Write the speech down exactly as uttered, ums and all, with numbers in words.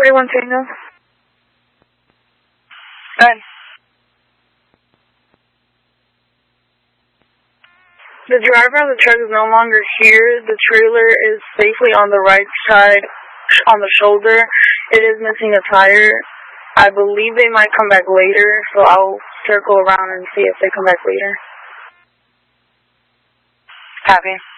forty-one Tango. Go ahead. The driver of the truck is no longer here. The trailer is safely on the right side, on the shoulder. It is missing a tire. I believe they might come back later, so I'll circle around and see if they come back later. Copy.